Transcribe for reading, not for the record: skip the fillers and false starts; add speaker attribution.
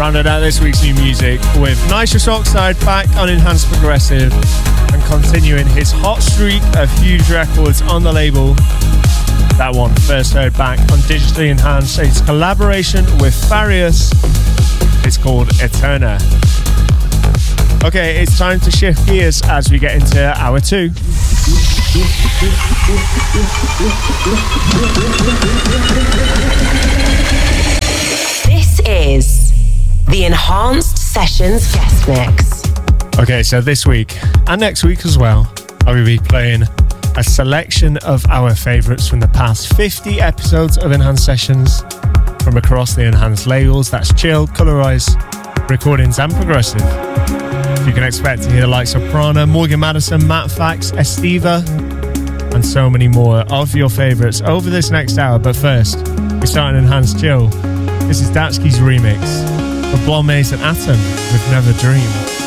Speaker 1: Rounded out this week's new music with Nitrous Oxide back on Enhanced Progressive and continuing his hot streak of huge records on the label. That one first heard back on Digitally Enhanced. It's a collaboration with Farius. It's called Eterna. Okay, it's time to shift gears as we get into hour 2.
Speaker 2: This is the Enhanced Sessions guest mix.
Speaker 1: Okay, so this week and next week as well, I will be playing a selection of our favourites from the past 50 episodes of Enhanced Sessions from across the Enhanced labels. That's Chill, Colorize, Recordings and Progressive. You can expect to hear the likes of Prana, Morgan Madison, Matt Fax, Estiva and so many more of your favourites over this next hour. But first, we're starting Enhanced Chill. This is Datsky's remix of Blonde Maze and Atom with Never Dream.